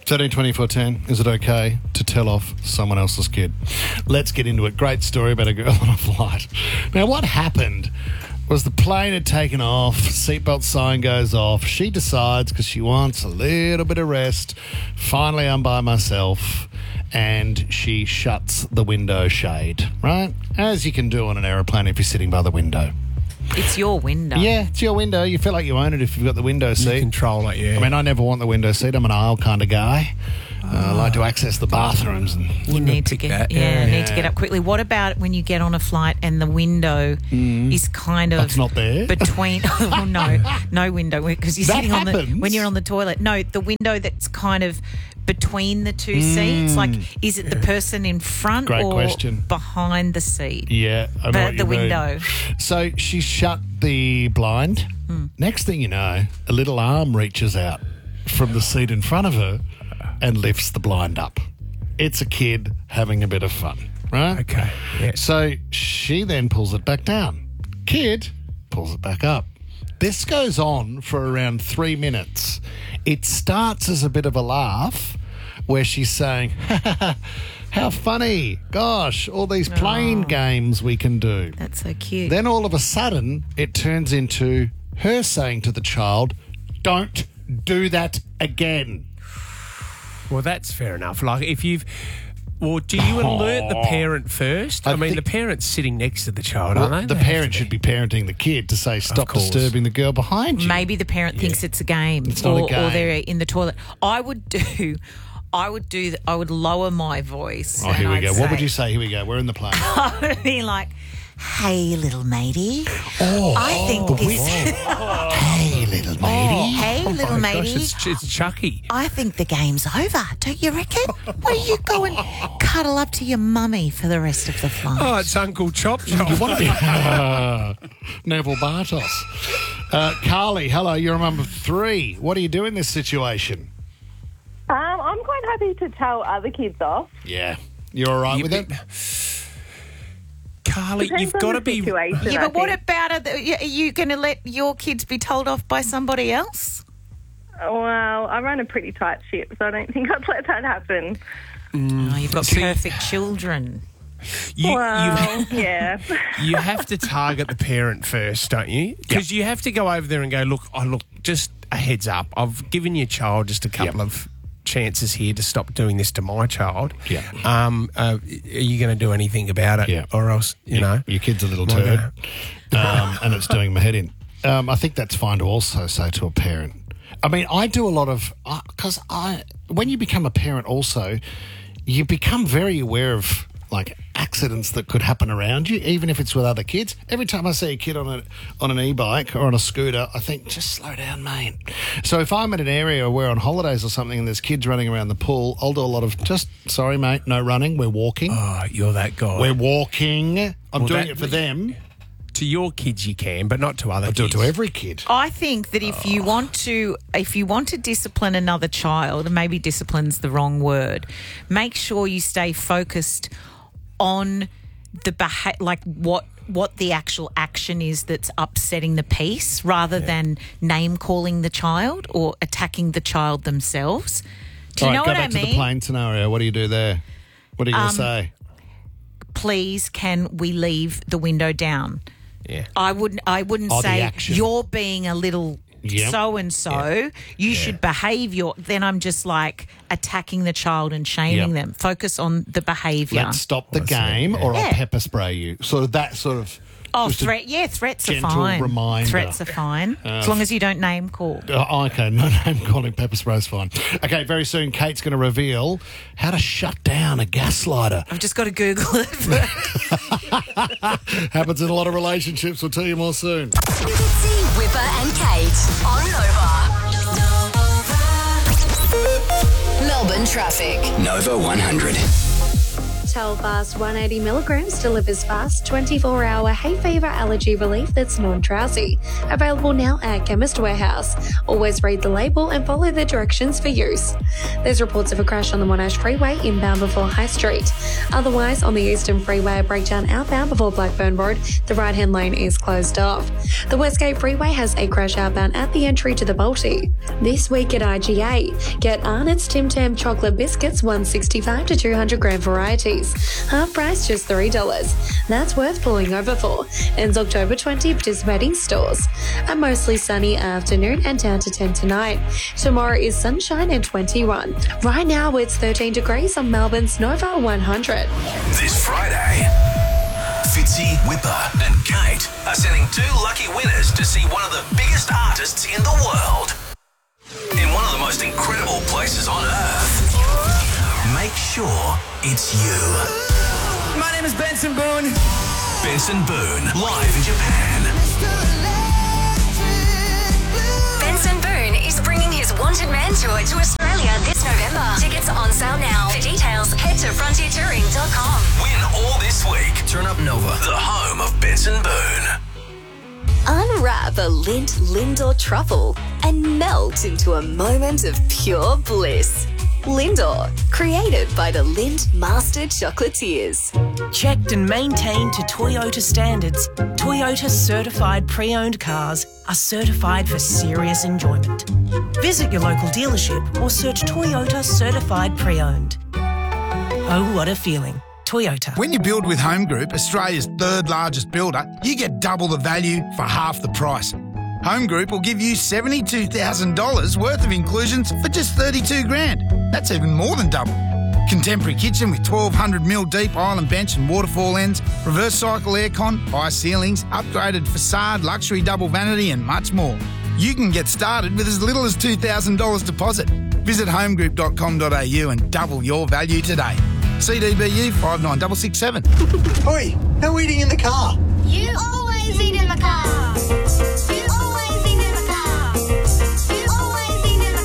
132410, is it okay to tell off someone else's kid? Let's get into it. Great story about a girl on a flight. Now, what happened was the plane had taken off, seatbelt sign goes off. She decides, because she wants a little bit of rest, finally I'm by myself, and she shuts the window shade, right? As you can do on an aeroplane if you're sitting by the window. It's your window. Yeah, it's your window. You feel like you own it if you've got the window seat. You control it, yeah. I mean, I never want the window seat. I'm an aisle kind of guy. I like to access the bathrooms. And You need to pick get that, need to get up quickly. What about when you get on a flight and the window is kind of That's not there. between? Oh, no window because you're That sitting on happens. when you're on the toilet. No, the window that's kind of between the two seats. Like, is it the person in front Great or question. behind the seat? Yeah, I know But what the you mean. window. So she shut the blind. Next thing you know, a little arm reaches out from the seat in front of her and lifts the blind up. It's a kid having a bit of fun, right? Okay, yeah. So she then pulls it back down. Kid pulls it back up. This goes on for around 3 minutes. It starts as a bit of a laugh where she's saying, how funny. Gosh, all these plane games we can do. That's so cute. Then all of a sudden, it turns into her saying to the child, don't do that again. Well, that's fair enough. Like, if you've... Well, do you alert the parent first? I mean, the parent's sitting next to the child, aren't they? The parent should be parenting the kid to say, stop course. disturbing the girl behind you. Maybe the parent thinks it's a game, It's not a or game. they're in the toilet. I would lower my voice. Oh, here we and go. I'd What would say- you say? Here we go. We're in the plane. I would be like, hey, little matey. I think this. Hey, little matey. Hey, little Gosh, matey. it's Chucky. I think the game's over, don't you reckon? Why don't you go and cuddle up to your mummy for the rest of the flight? Oh, it's Uncle Chop Chop. You want to be Neville Bartos. Carly, hello. You're a mum of 3. What do you do in this situation? I'm quite happy to tell other kids off. Yeah. You're all right with it? Carly, Depends you've on got the to be... situation, Yeah, I but what think. about it? Are you going to let your kids be told off by somebody else? Well, I run a pretty tight ship, so I don't think I'd let that happen. Oh, you've got See- perfect children. Well, yeah. You have to target the parent first, don't you? Because you have to go over there and go, look, just a heads up. I've given your child just a couple of chances here to stop doing this to my child. Yeah. Are you going to do anything about it? Yeah. Or else, you know. Your kid's a little Well, turd. And it's doing my head in. I think that's fine to also say to a parent. I mean, I do a lot of... Because when you become a parent also, you become very aware of, like, accidents that could happen around you, even if it's with other kids. Every time I see a kid on an e-bike or on a scooter, I think, just slow down, mate. So if I'm at an area or we're on holidays or something and there's kids running around the pool, I'll do a lot of, just, sorry, mate, no running, we're walking. Oh, you're that guy. We're walking. I'm doing that- it for them. To your kids you can, but not to other I do kids. it to every kid. I think that if you want to discipline another child, and maybe discipline's the wrong word, make sure you stay focused on the what the actual action is that's upsetting the peace, rather than name calling the child or attacking the child themselves. Do you All right, know go what I back to the mean? plane scenario. What do you do there? What are you going to say? Please, can we leave the window down? Yeah. I wouldn't Oh, the say action. you're being a little Yep. so and so. You should behave then I'm just like attacking the child and shaming Yep. them. Focus on the behaviour. Let's stop the game or I'll Yeah. pepper spray you. So that sort of... Oh, just a- threats are gentle fine. reminder. Threats are fine. As long as you don't name call. Okay, no name calling, pepper spray's fine. Okay, very soon Kate's going to reveal how to shut down a gas lighter. I've just got to Google it. Happens in a lot of relationships. We'll tell you more soon. Fitzy, Whipper and Kate on Nova. Melbourne traffic. Nova 100. Telfast 180 milligrams delivers fast 24-hour hay fever allergy relief that's non-drowsy. Available now at Chemist Warehouse. Always read the label and follow the directions for use. There's reports of a crash on the Monash Freeway inbound before High Street. Otherwise, on the Eastern Freeway, a breakdown outbound before Blackburn Road, the right-hand lane is closed off. The Westgate Freeway has a crash outbound at the entry to the Balti. This week at IGA, get Arnott's Tim Tam chocolate biscuits, 165 to 200 gram varieties. Half price, just $3. That's worth pulling over for. Ends October 20, participating stores. A mostly sunny afternoon and down to 10 tonight. Tomorrow is sunshine and 21. Right now it's 13 degrees on Melbourne's Nova 100. This Friday, Fitzy, Whipper and Kate are sending 2 lucky winners to see one of the biggest artists in the world in one of the most incredible places on earth. Make sure it's you. My name is Benson Boone. Benson Boone, live in Japan. Benson Boone is bringing his Wanted Man tour to Australia this November. Tickets on sale now. For details, head to frontiertouring.com. Win all this week. Turn up Nova, the home of Benson Boone. Unwrap a Lindt Lindor truffle and melt into a moment of pure bliss. Lindor, created by the Lindt Master Chocolatiers. Checked and maintained to Toyota standards, Toyota certified pre-owned cars are certified for serious enjoyment. Visit your local dealership or search Toyota certified pre-owned. Oh, what a feeling. Toyota. When you build with Home Group, Australia's 3rd largest builder, you get double the value for half the price. Home Group will give you $72,000 worth of inclusions for just $32,000. That's even more than double. Contemporary kitchen with 1,200mm deep island bench and waterfall ends, reverse cycle aircon, high ceilings, upgraded facade, luxury double vanity and much more. You can get started with as little as $2,000 deposit. Visit homegroup.com.au and double your value today. CDBU 59667. Oi, no eating in the car. You always eat in the car. You always eat in the car. You always eat in the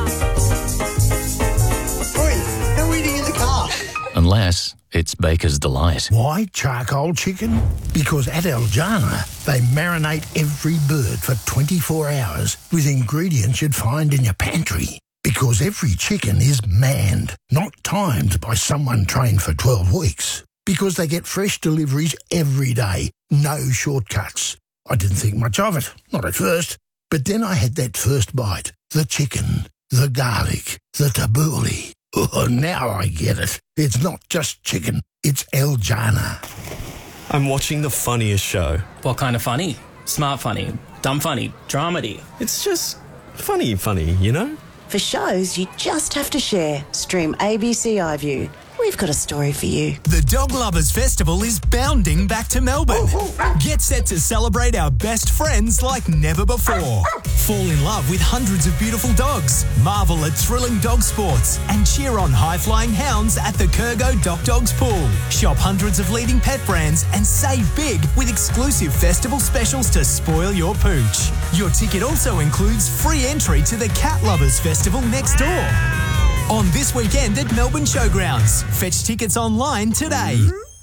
car. Oi, no eating in the car. Unless it's Baker's Delight. Why charcoal chicken? Because at El Jana, they marinate every bird for 24 hours with ingredients you'd find in your pantry. Because every chicken is manned, not timed by someone trained for 12 weeks. Because they get fresh deliveries every day, no shortcuts. I didn't think much of it, not at first. But then I had that first bite. The chicken, the garlic, the tabbouleh. Oh, now I get it. It's not just chicken, it's El Jana. I'm watching the funniest show. What kind of funny? Smart funny, dumb funny, dramedy. It's just funny, you know? For shows you just have to share, stream ABC iView. We've got a story for you. The Dog Lovers Festival is bounding back to Melbourne. Get set to celebrate our best friends like never before. Fall in love with hundreds of beautiful dogs, marvel at thrilling dog sports, and cheer on high-flying hounds at the Kurgo Doc Dogs Pool. Shop hundreds of leading pet brands and save big with exclusive festival specials to spoil your pooch. Your ticket also includes free entry to the Cat Lovers Festival next door. On this weekend at Melbourne Showgrounds. Fetch tickets online today.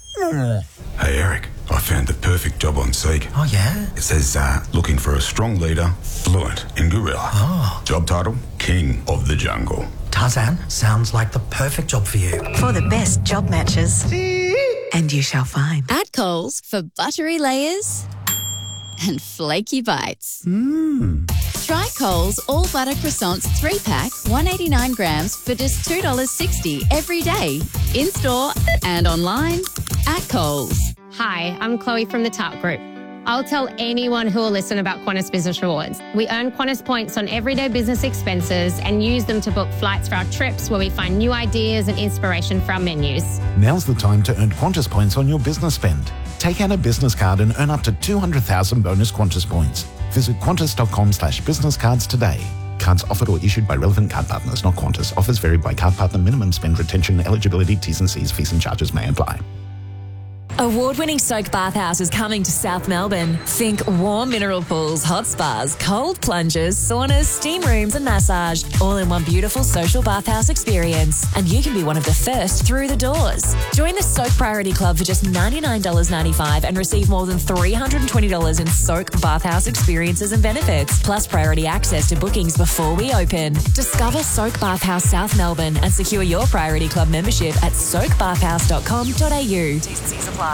Hey Eric, I found the perfect job on Seek. Oh yeah? It says looking for a strong leader, fluent in gorilla. Oh. Job title, King of the Jungle. Tarzan, sounds like the perfect job for you. For the best job matches. And you shall find. At Coles for buttery layers and flaky bites. Try Coles All Butter Croissants 3-pack, 189 grams for just $2.60 every day. In-store and online at Coles. Hi, I'm Chloe from the Tart Group. I'll tell anyone who will listen about Qantas Business Rewards. We earn Qantas points on everyday business expenses and use them to book flights for our trips where we find new ideas and inspiration for our menus. Now's the time to earn Qantas points on your business spend. Take out a business card and earn up to 200,000 bonus Qantas points. Visit qantas.com/business cards today. Cards offered or issued by relevant card partners, not Qantas. Offers vary by card partner. Minimum spend, retention, eligibility, T's and C's, fees and charges may apply. Award-winning Soak Bathhouse is coming to South Melbourne. Think warm mineral pools, hot spas, cold plunges, saunas, steam rooms and massage, all in one beautiful social bathhouse experience. And you can be one of the first through the doors. Join the Soak Priority Club for just $99.95 and receive more than $320 in Soak Bathhouse experiences and benefits, plus priority access to bookings before we open. Discover Soak Bathhouse South Melbourne and secure your Priority Club membership at soakbathhouse.com.au. T&Cs apply.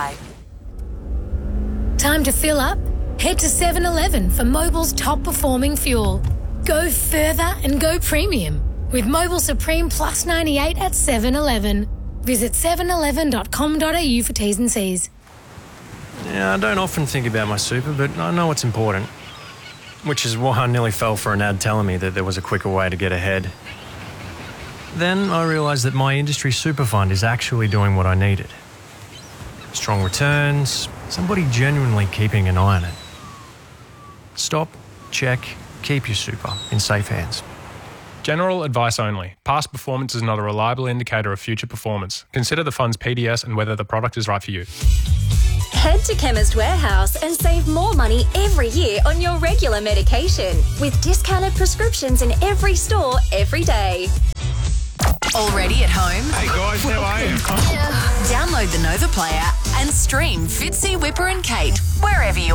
Time to fill up? Head to 7-Eleven for Mobil's top performing fuel. Go further and go premium with Mobil Supreme Plus 98 at 7-Eleven. Visit 7eleven.com.au for T's and C's. Yeah, I don't often think about my super, but I know it's important. Which is why I nearly fell for an ad telling me that there was a quicker way to get ahead. Then I realised that my industry super fund is actually doing what I needed. Strong returns, somebody genuinely keeping an eye on it. Stop, check, keep your super in safe hands. General advice only. Past performance is not a reliable indicator of future performance. Consider the fund's PDS and whether the product is right for you. Head to Chemist Warehouse and save more money every year on your regular medication with discounted prescriptions in every store every day. Already at home? Hey guys, how are you? Download the Nova Player and stream Fitzy, Whipper and Kate wherever you